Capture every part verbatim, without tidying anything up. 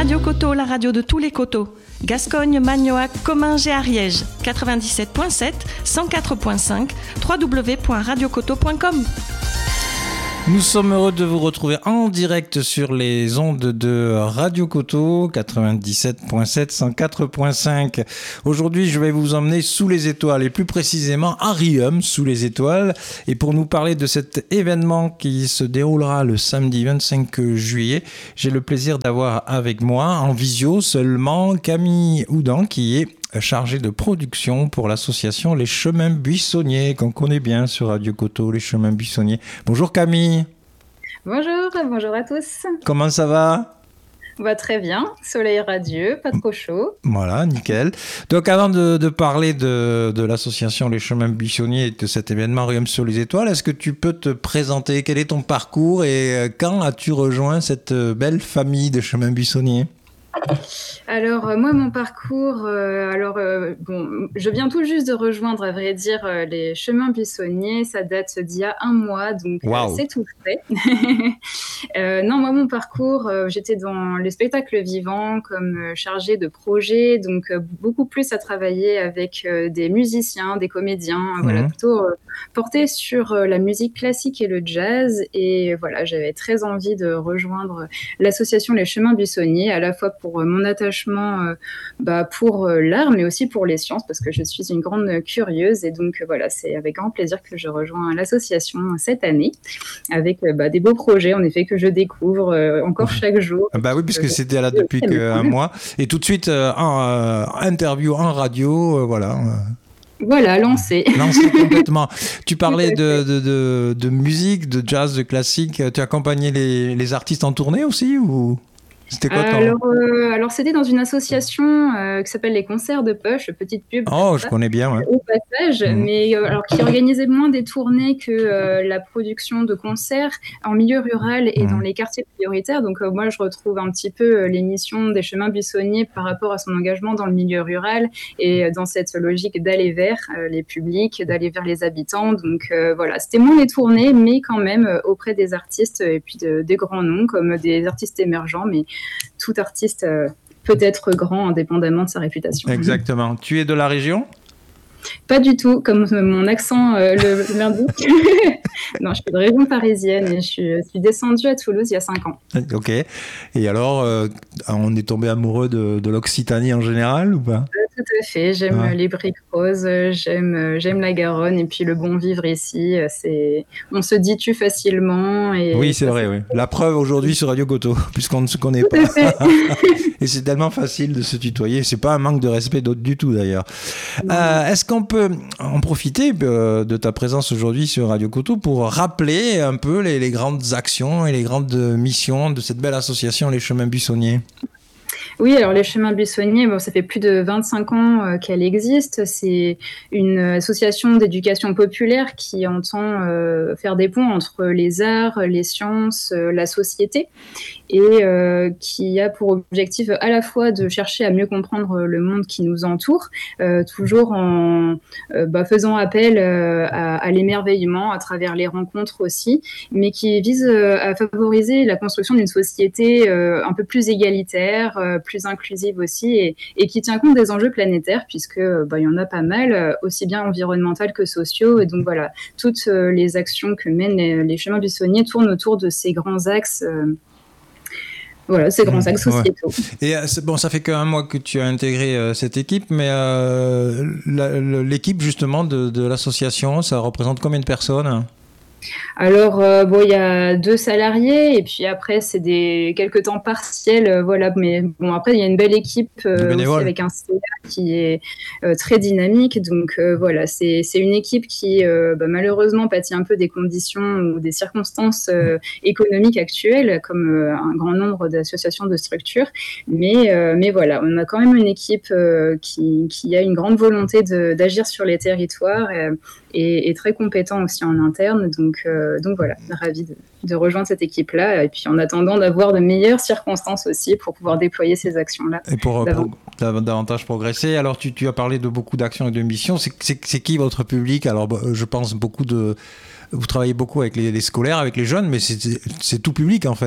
Radio Coteau, la radio de tous les coteaux. Gascogne, Magnoac, Comminges et Ariège. quatre-vingt-dix-sept virgule sept, cent quatre virgule cinq, w w w point radio coteau point com. Nous sommes heureux de vous retrouver en direct sur les ondes de Radio Coteau, quatre-vingt-dix-sept virgule sept, cent quatre virgule cinq. Aujourd'hui, je vais vous emmener sous les étoiles, et plus précisément à Riom, sous les étoiles. Et pour nous parler de cet événement qui se déroulera le samedi vingt-cinq juillet, j'ai le plaisir d'avoir avec moi, en visio seulement, Camille Houdan, qui est chargé de production pour l'association Les Chemins Buissonniers, qu'on connaît bien sur Radio Coteau, Les Chemins Buissonniers. Bonjour Camille. Bonjour, bonjour à tous. Comment ça va ? Va très bien, soleil radieux, pas trop chaud. Voilà, nickel. Donc avant de, de parler de, de l'association Les Chemins Buissonniers et de cet événement Riom sur les étoiles, est-ce que tu peux te présenter ? Quel est ton parcours et quand as-tu rejoint cette belle famille de Chemins Buissonniers ? Alors, euh, moi, mon parcours, euh, alors, euh, bon, je viens tout juste de rejoindre, à vrai dire, euh, les Chemins Buissonniers. Ça date d'il y a un mois, donc wow. euh, c'est tout frais. euh, non, moi, mon parcours, euh, j'étais dans les spectacles vivants comme euh, chargée de projet, donc euh, beaucoup plus à travailler avec euh, des musiciens, des comédiens, mmh. voilà, plutôt euh, porté sur euh, la musique classique et le jazz. Et voilà, j'avais très envie de rejoindre l'association Les Chemins Buissonniers, à la fois pour pour mon attachement euh, bah, pour euh, l'art, mais aussi pour les sciences, parce que je suis une grande curieuse. Et donc, euh, voilà, c'est avec grand plaisir que je rejoins l'association cette année, avec euh, bah, des beaux projets, en effet, que je découvre euh, encore chaque jour. Bah oui, puisque euh, c'était là depuis un mois. Et tout de suite, euh, en euh, interview en radio, euh, voilà. Voilà, lancé. Lancé complètement. Tu parlais de, de, de, de musique, de jazz, de classique. Tu accompagnais les, les artistes en tournée aussi ou... C'était quoi ton... alors, euh, alors, c'était dans une association euh, qui s'appelle les Concerts de Poche, petite pub. Oh, je connais bien, ouais. Au passage, mmh. mais euh, alors, qui organisait moins des tournées que euh, la production de concerts en milieu rural et mmh. dans les quartiers prioritaires. Donc, euh, moi, je retrouve un petit peu euh, l'émission des Chemins Buissonniers par rapport à son engagement dans le milieu rural et euh, dans cette logique d'aller vers euh, les publics, d'aller vers les habitants. Donc, euh, voilà, c'était moins les tournées, mais quand même euh, auprès des artistes et puis de, des grands noms comme des artistes émergents, mais tout artiste euh, peut être grand indépendamment de sa réputation. Exactement. Tu es de la région ? Pas du tout, comme mon accent euh, le, l'indique. Non, je suis de région parisienne et je suis, je suis descendue à Toulouse il y a cinq ans. Ok. Et alors, euh, on est tombé amoureux de, de l'Occitanie en général ou pas ? Tout à fait. J'aime ouais. les briques roses, j'aime, j'aime la Garonne et puis le bon vivre ici. C'est... On se dit tu facilement. Et oui, c'est vrai. Oui. La preuve aujourd'hui sur Radio Coteau, puisqu'on ne se connaît tout pas. Et c'est tellement facile de se tutoyer. C'est pas un manque de respect du tout d'ailleurs. Euh, est-ce qu'on peut en profiter euh, de ta présence aujourd'hui sur Radio Coteau pour rappeler un peu les, les grandes actions et les grandes missions de cette belle association Les Chemins Buissonniers ? Oui, alors les Chemins Buissonniers, bon, ça fait plus de vingt-cinq ans euh, qu'elle existe. C'est une association d'éducation populaire qui entend euh, faire des ponts entre les arts, les sciences, euh, la société, et euh, qui a pour objectif à la fois de chercher à mieux comprendre le monde qui nous entoure, euh, toujours en euh, bah, faisant appel euh, à, à l'émerveillement à travers les rencontres aussi, mais qui vise euh, à favoriser la construction d'une société euh, un peu plus égalitaire, euh, plus inclusive aussi, et, et qui tient compte des enjeux planétaires, puisque bah, y en a pas mal, aussi bien environnementaux que sociaux. Et donc voilà, toutes euh, les actions que mènent les, les Chemins Buissonniers tournent autour de ces grands axes. Euh, Voilà, ces grands axes sociétaux. Ouais. Et euh, bon, ça fait qu'un mois que tu as intégré euh, cette équipe, mais euh, la, l'équipe justement de, de l'association, ça représente combien de personnes ? Alors, euh, bon, il y a deux salariés et puis après, c'est des quelques temps partiels, euh, voilà. Mais bon, après, il y a une belle équipe euh, aussi avec un C A qui est euh, très dynamique. Donc euh, voilà, c'est c'est une équipe qui euh, bah, malheureusement pâtit un peu des conditions ou des circonstances euh, économiques actuelles, comme euh, un grand nombre d'associations de structures. Mais euh, mais voilà, on a quand même une équipe euh, qui qui a une grande volonté de d'agir sur les territoires euh, et, et très compétent aussi en interne. Donc euh, donc voilà, ravi de, de rejoindre cette équipe-là, et puis en attendant d'avoir de meilleures circonstances aussi pour pouvoir déployer ces actions-là. Et pour, pour davantage progresser, alors tu, tu as parlé de beaucoup d'actions et de missions, c'est, c'est, c'est qui votre public ? Alors je pense beaucoup de... Vous travaillez beaucoup avec les, les scolaires, avec les jeunes, mais c'est, c'est tout public en fait.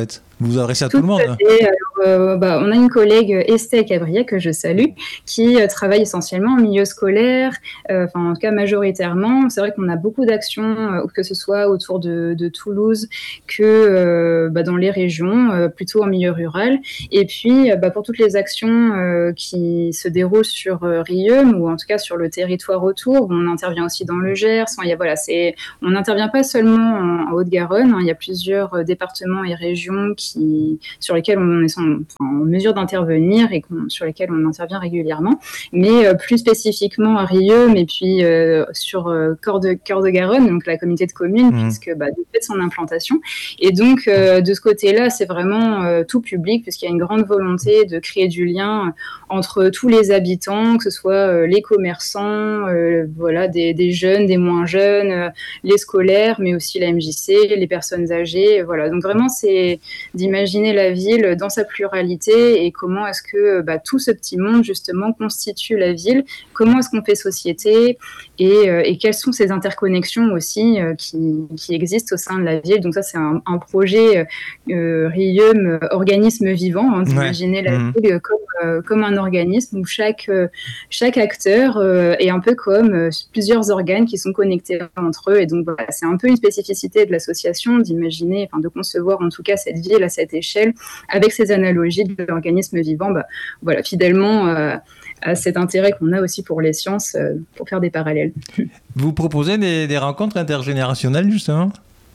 vous vous adressez à tout, tout le monde. Alors, euh, bah, on a une collègue, Estelle Cabrier, que je salue, qui euh, travaille essentiellement en milieu scolaire, euh, enfin en tout cas majoritairement. C'est vrai qu'on a beaucoup d'actions, euh, que ce soit autour de, de Toulouse que euh, bah, dans les régions, euh, plutôt en milieu rural. Et puis euh, bah, pour toutes les actions euh, qui se déroulent sur euh, Riom, ou en tout cas sur le territoire autour, on intervient aussi dans le Gers. Enfin, il y a, voilà, c'est, on n'intervient pas seulement en, en Haute-Garonne, hein, il y a plusieurs euh, départements et régions qui, sur lesquels on est en, en mesure d'intervenir et qu'on, sur lesquels on intervient régulièrement. Mais euh, plus spécifiquement à Riom et puis euh, sur euh, Cœur de, Cœur de Garonne, donc la communauté de communes, mmh. puisque bah, de fait son implantation. Et donc euh, de ce côté-là, c'est vraiment euh, tout public, puisqu'il y a une grande volonté de créer du lien entre tous les habitants, que ce soit euh, les commerçants, euh, voilà, des, des jeunes, des moins jeunes, euh, les scolaires, mais aussi la M J C, les personnes âgées. Voilà. Donc vraiment, c'est d'imaginer la ville dans sa pluralité et comment est-ce que bah, tout ce petit monde, justement, constitue la ville, comment est-ce qu'on fait société et, euh, et quelles sont ces interconnexions aussi euh, qui, qui existent au sein de la ville. Donc ça, c'est un, un projet euh, Riom, organisme vivant, hein, d'imaginer ouais. la mmh. ville comme, euh, comme un organisme où chaque, euh, chaque acteur euh, est un peu comme euh, plusieurs organes qui sont connectés entre eux. Et donc, voilà, c'est un peu une spécificité de l'association d'imaginer, enfin de concevoir en tout cas cette ville à cette échelle avec ces analogies de l'organisme vivant, bah, voilà, fidèlement euh, à cet intérêt qu'on a aussi pour les sciences, euh, pour faire des parallèles. Vous proposez des, des rencontres intergénérationnelles, justement ?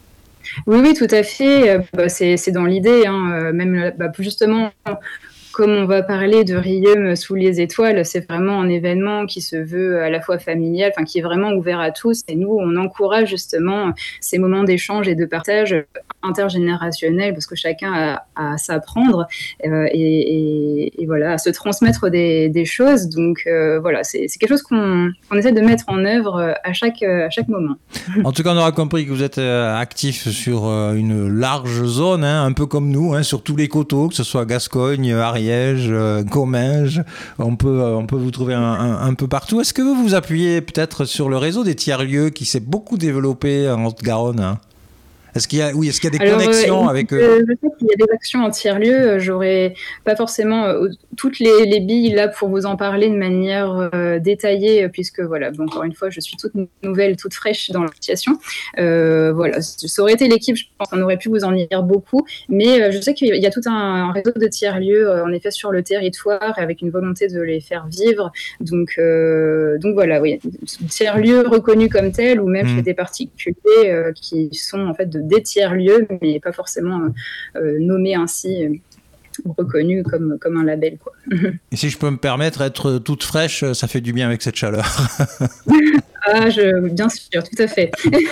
Oui, oui, tout à fait. Euh, bah, c'est, c'est dans l'idée, hein, même bah, justement... Comme on va parler de Riom sous les étoiles, c'est vraiment un événement qui se veut à la fois familial, enfin qui est vraiment ouvert à tous. Et nous, on encourage justement ces moments d'échange et de partage intergénérationnel parce que chacun a, a à s'apprendre euh, et, et, et voilà, à se transmettre des, des choses. Donc euh, voilà, c'est, c'est quelque chose qu'on, qu'on essaie de mettre en œuvre à chaque, à chaque moment. En tout cas, on aura compris que vous êtes actif sur une large zone, hein, un peu comme nous, hein, sur tous les coteaux, que ce soit Gascogne, Ariège, Euh, Comminges, on peut, on peut vous trouver un, un, un peu partout. Est-ce que vous vous appuyez peut-être sur le réseau des tiers-lieux qui s'est beaucoup développé en Haute-Garonne, hein ? Est-ce qu'il y a, oui, est-ce qu'il y a des Alors, connexions euh, avec eux ? Je sais qu'il y a des actions en tiers-lieu. J'aurais pas forcément euh, toutes les, les billes là pour vous en parler de manière euh, détaillée, puisque voilà, bon, encore une fois, je suis toute nouvelle, toute fraîche dans l'association. Euh, voilà, ça aurait été l'équipe, je pense qu'on aurait pu vous en dire beaucoup, mais euh, je sais qu'il y a tout un, un réseau de tiers-lieux, euh, en effet, sur le territoire, avec une volonté de les faire vivre. Donc, euh, donc voilà, oui, tiers-lieux reconnus comme tels, ou même mmh. chez des particuliers euh, qui sont en fait de des tiers-lieux, mais pas forcément euh, nommés ainsi euh, ou reconnus comme, comme un label, quoi. Et si je peux me permettre, être toute fraîche, ça fait du bien avec cette chaleur. Ah, je, bien sûr, tout à fait.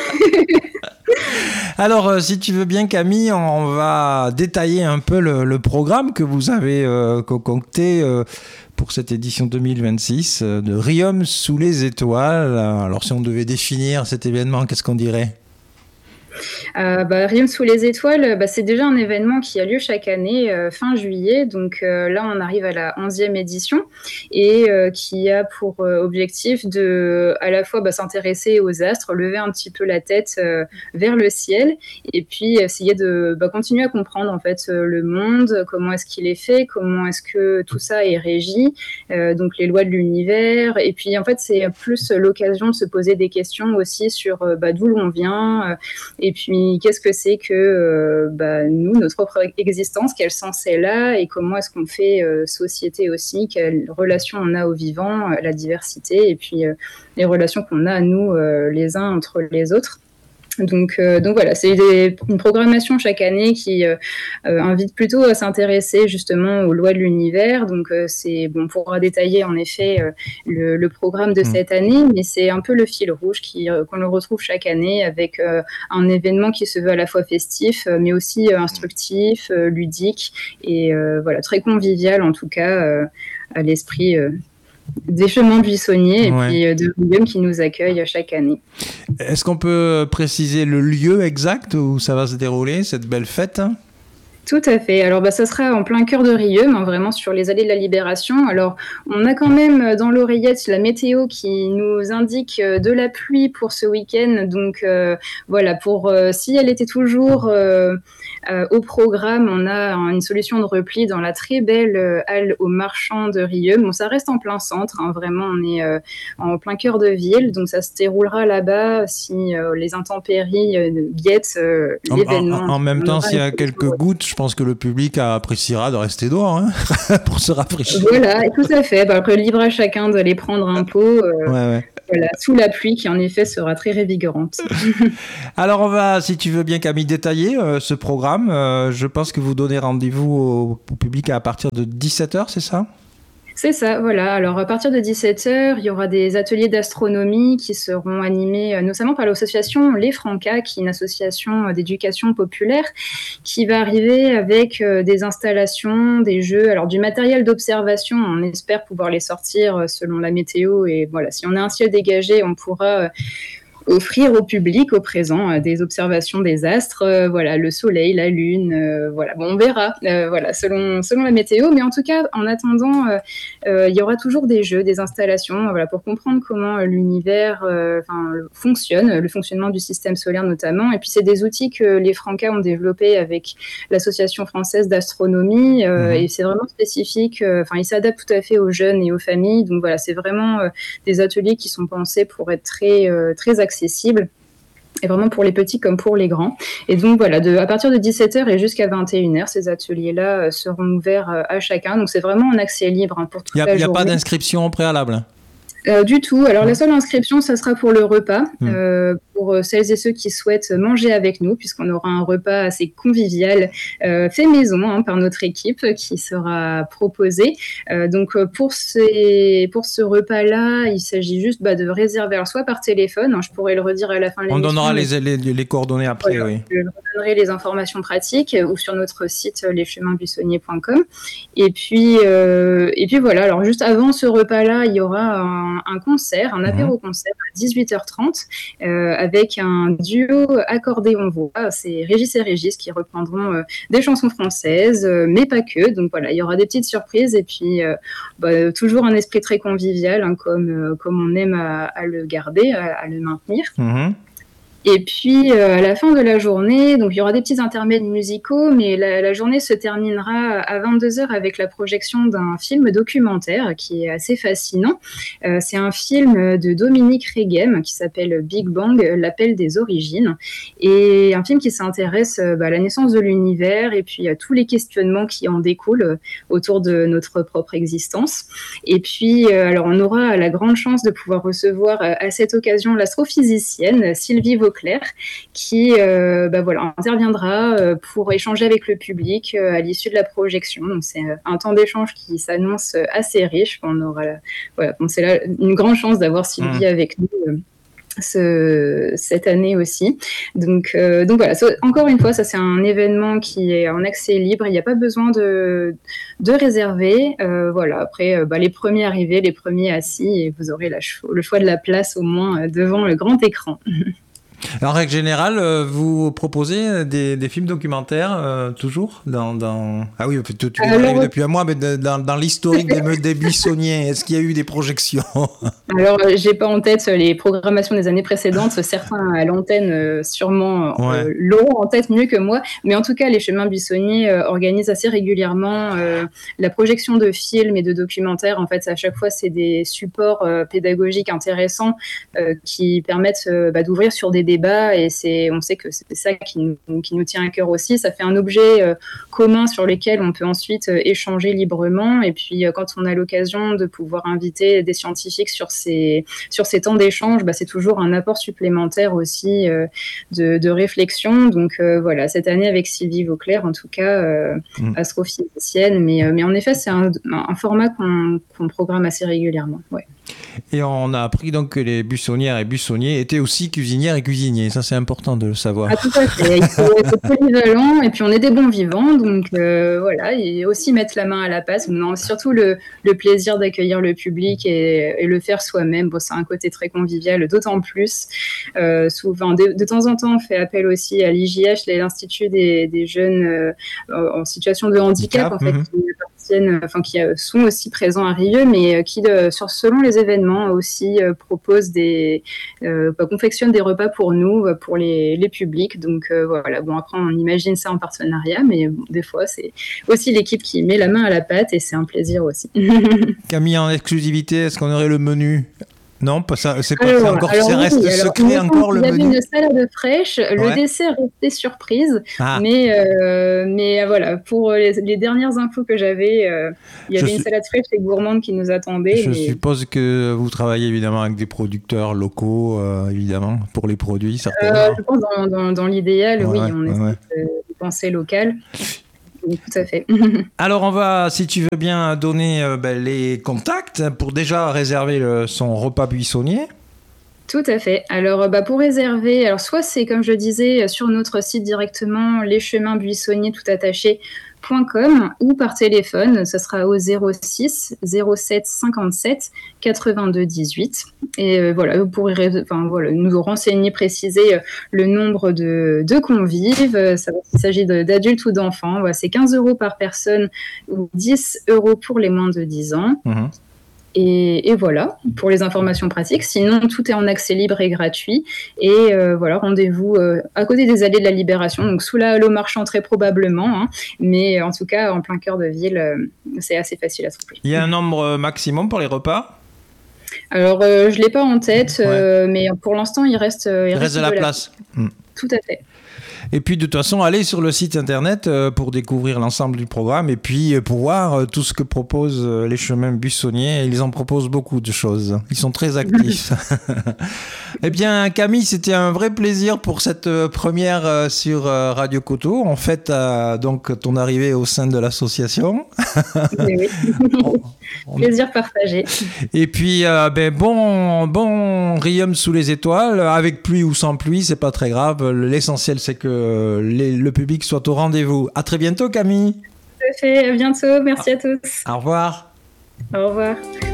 Alors, euh, si tu veux bien, Camille, on va détailler un peu le, le programme que vous avez euh, concocté euh, pour cette édition deux mille vingt-six euh, de Riom sous les étoiles. Alors, si on devait définir cet événement, qu'est-ce qu'on dirait ? Euh, bah, Riom sous les étoiles, bah, c'est déjà un événement qui a lieu chaque année euh, fin juillet. Donc euh, là, on arrive à la onzième édition et euh, qui a pour euh, objectif de à la fois bah, s'intéresser aux astres, lever un petit peu la tête euh, vers le ciel et puis essayer de bah, continuer à comprendre en fait euh, le monde, comment est-ce qu'il est fait, comment est-ce que tout ça est régi, euh, donc les lois de l'univers. Et puis en fait, c'est plus l'occasion de se poser des questions aussi sur euh, bah, d'où l'on vient. Euh, Et puis, qu'est-ce que c'est que euh, bah, nous, notre propre existence, quel sens est là et comment est-ce qu'on fait euh, société aussi, quelle relation on a au vivant, euh, la diversité et puis euh, les relations qu'on a à nous euh, les uns entre les autres. Donc, euh, donc voilà, c'est des, une programmation chaque année qui euh, euh, invite plutôt à s'intéresser justement aux lois de l'univers. Donc euh, c'est bon, on pourra détailler en effet euh, le, le programme de mmh. cette année, mais c'est un peu le fil rouge qui, euh, qu'on le retrouve chaque année avec euh, un événement qui se veut à la fois festif, euh, mais aussi euh, instructif, euh, ludique et euh, voilà très convivial en tout cas euh, à l'esprit. Euh, des chemins buissonniers et ouais. puis de Riom qui nous accueille chaque année. Est-ce qu'on peut préciser le lieu exact où ça va se dérouler, cette belle fête ? Tout à fait. Alors, bah, ça sera en plein cœur de Rieux, hein, vraiment sur les allées de la Libération. Alors, on a quand même dans l'oreillette la météo qui nous indique de la pluie pour ce week-end. Donc, euh, voilà, pour euh, si elle était toujours euh, euh, au programme, on a une solution de repli dans la très belle euh, halle aux Marchands de Rieux. Bon, ça reste en plein centre, hein, vraiment, on est euh, en plein cœur de ville. Donc, ça se déroulera là-bas si euh, les intempéries euh, guettent euh, l'événement. En, en, en même temps, s'il y a quelques gouttes, je pense que le public appréciera de rester dehors hein, pour se rafraîchir. Voilà, tout à fait. Bah, après, libre à chacun d'aller prendre un pot euh, ouais, ouais. Voilà, sous la pluie qui, en effet, sera très révigorante. Alors, on va, si tu veux bien, Camille, détailler euh, ce programme. Euh, je pense que vous donnez rendez-vous au, au public à partir de dix-sept heures, c'est ça ? C'est ça, voilà. Alors, à partir de dix-sept heures, il y aura des ateliers d'astronomie qui seront animés notamment par l'association Les Francas, qui est une association d'éducation populaire, qui va arriver avec des installations, des jeux, alors du matériel d'observation. On espère pouvoir les sortir selon la météo. Et voilà, si on a un ciel dégagé, on pourra offrir au public, au présent, euh, des observations des astres, euh, voilà, le soleil, la lune, euh, voilà, bon, on verra, euh, voilà, selon, selon la météo, mais en tout cas, en attendant, euh, euh, il y aura toujours des jeux, des installations, voilà, pour comprendre comment l'univers euh, fonctionne, le fonctionnement du système solaire notamment, et puis c'est des outils que les Francas ont développés avec l'Association française d'astronomie, euh, mmh. et c'est vraiment spécifique, enfin, euh, ils s'adaptent tout à fait aux jeunes et aux familles, donc voilà, c'est vraiment euh, des ateliers qui sont pensés pour être très, euh, très accessibles, accessible, et vraiment pour les petits comme pour les grands. Et donc voilà, de, à partir de dix-sept heures et jusqu'à vingt et une heures, ces ateliers-là euh, seront ouverts euh, à chacun. Donc c'est vraiment un accès libre hein, pour toute la journée. Il n'y a pas d'inscription préalable Euh, du tout. Alors, la seule inscription, ça sera pour le repas, mmh. euh, pour celles et ceux qui souhaitent manger avec nous, puisqu'on aura un repas assez convivial, euh, fait maison hein, par notre équipe, qui sera proposé. Euh, donc, pour, ces, pour ce repas-là, il s'agit juste bah, de réserver, alors, soit par téléphone, hein, je pourrais le redire à la fin de l'émission. On donnera les, les, les coordonnées après, voilà, oui. Je donnerai les informations pratiques ou sur notre site les chemins buissonniers point com. Et puis, euh, et puis voilà, alors juste avant ce repas-là, il y aura un un concert, un apéro-concert à dix-huit heures trente euh, avec un duo accordéon-voix. C'est Régis et Régis qui reprendront euh, des chansons françaises, euh, mais pas que. Donc voilà, il y aura des petites surprises et puis euh, bah, toujours un esprit très convivial, hein, comme, euh, comme on aime à, à le garder, à, à le maintenir. Mmh. Et puis, euh, à la fin de la journée, donc il y aura des petits intermèdes musicaux, mais la, la journée se terminera à vingt-deux heures avec la projection d'un film documentaire qui est assez fascinant. Euh, c'est un film de Dominique Reguem qui s'appelle Big Bang, l'appel des origines, et un film qui s'intéresse bah, à la naissance de l'univers et puis à tous les questionnements qui en découlent autour de notre propre existence. Et puis, euh, alors on aura la grande chance de pouvoir recevoir à cette occasion l'astrophysicienne Sylvie Vauclair, qui euh, bah voilà, interviendra euh, pour échanger avec le public euh, à l'issue de la projection. Donc, c'est euh, un temps d'échange qui s'annonce assez riche. On aura, voilà, bon, c'est là une grande chance d'avoir Sylvie mmh. avec nous euh, ce, cette année aussi. Donc, euh, donc voilà, ça, encore une fois, ça c'est un événement qui est en accès libre. Il n'y a pas besoin de, de réserver. Euh, voilà, après, euh, bah, les premiers arrivés, les premiers assis, et vous aurez la, le choix de la place au moins euh, devant le grand écran. En règle générale, vous proposez des, des films documentaires euh, toujours dans, dans... Ah oui, tu, tu les arrives depuis un mois, mais de, dans, dans l'historique des, des buissonniers, est-ce qu'il y a eu des projections ? Alors, j'ai pas en tête les programmations des années précédentes. Certains à l'antenne euh, sûrement euh, ouais. l'auront en tête mieux que moi. Mais en tout cas, les chemins buissonniers euh, organisent assez régulièrement euh, la projection de films et de documentaires. En fait, à chaque fois, c'est des supports euh, pédagogiques intéressants euh, qui permettent euh, bah, d'ouvrir sur des débats, et c'est, on sait que c'est ça qui nous, qui nous tient à cœur aussi. Ça fait un objet euh, commun sur lequel on peut ensuite euh, échanger librement, et puis euh, quand on a l'occasion de pouvoir inviter des scientifiques sur ces, sur ces temps d'échange, bah, c'est toujours un apport supplémentaire aussi euh, de, de réflexion. Donc euh, voilà, cette année avec Sylvie Vauclair, en tout cas, euh, mmh. astrophysicienne, mais, euh, mais en effet, c'est un, un format qu'on, qu'on programme assez régulièrement. Ouais. Et on a appris donc que les buissonnières et buissonniers étaient aussi cuisinières et cuisiniers. Ça, c'est important de le savoir. Ah, tout à fait. Il faut être polyvalent et puis on est des bons vivants. Donc euh, voilà, et aussi mettre la main à la pâte. On a surtout le, le plaisir d'accueillir le public et, et le faire soi-même. Bon, c'est un côté très convivial, d'autant plus. Euh, souvent, de, de temps en temps, on fait appel aussi à l'I J H, l'Institut des, des jeunes euh, en situation de handicap, handicap en fait, mm-hmm. qui appartiennent, enfin qui sont aussi présents à Rieux, mais qui, euh, sur, selon les événements, aussi euh, proposent des, euh, bah, confectionnent des repas pour nous, pour les, les publics. Donc euh, voilà. Bon, après, on imagine ça en partenariat, mais bon, des fois, c'est aussi l'équipe qui met la main à la pâte et c'est un plaisir aussi. Camille, en exclusivité, est-ce qu'on aurait le menu ? Non, pas ça, c'est pas alors, c'est encore, alors, ça reste oui, secret alors, encore le menu. Il y avait une salade fraîche, ouais. Le dessert restait surprise, ah. mais euh, mais voilà, pour les, les dernières infos que j'avais, euh, il y avait je une suis... salade fraîche et gourmande qui nous attendait. Je mais... suppose que vous travaillez évidemment avec des producteurs locaux, euh, évidemment, pour les produits, certainement. Euh, je pense dans, dans, dans l'idéal, ouais, oui, on ouais, essaie ouais. de, de penser local. Oui, tout à fait. Alors, on va, si tu veux bien, donner euh, ben, les contacts pour déjà réserver le, son repas buissonnier. Tout à fait. Alors, bah, pour réserver, alors soit c'est, comme je disais, sur notre site directement, les chemins buissonniers tout attaché point com ou par téléphone, ça sera au zéro six zéro sept cinquante-sept quatre-vingt-deux dix-huit. Et euh, voilà, vous pourrez enfin, voilà, nous renseigner, préciser le nombre de, de convives, savoir s'il s'agit de, d'adultes ou d'enfants. Voilà, c'est quinze euros par personne ou dix euros pour les moins de dix ans. Mmh. Et, et voilà, pour les informations pratiques. Sinon, tout est en accès libre et gratuit. Et euh, voilà, rendez-vous euh, à côté des allées de la Libération, donc sous la Halo Marchand très probablement. Hein, mais en tout cas, en plein cœur de ville, euh, c'est assez facile à trouver. Il y a un nombre maximum pour les repas ? Alors, euh, je ne l'ai pas en tête, ouais. euh, mais pour l'instant, il reste, euh, il il reste, reste de la, la place. Mmh. Tout à fait. Et puis, de toute façon, allez sur le site internet euh, pour découvrir l'ensemble du programme et puis euh, pour voir euh, tout ce que proposent euh, les chemins buissonniers. Ils en proposent beaucoup de choses. Ils sont très actifs. Eh bien, Camille, c'était un vrai plaisir pour cette euh, première euh, sur euh, Radio Coteau. En fait, euh, donc, ton arrivée au sein de l'association. Oui, oui. on, on... Plaisir partagé. Et puis, euh, ben, bon, bon Riom sous les étoiles, avec pluie ou sans pluie, c'est pas très grave. L'essentiel, c'est que Les, le public soit au rendez-vous. À très bientôt, Camille. Tout à fait, à bientôt. Merci à tous. Au revoir. Au revoir.